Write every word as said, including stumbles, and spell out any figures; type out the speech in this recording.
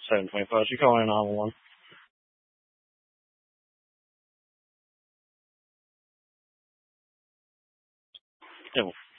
seven twenty-five. She calling nine one one. Yeah.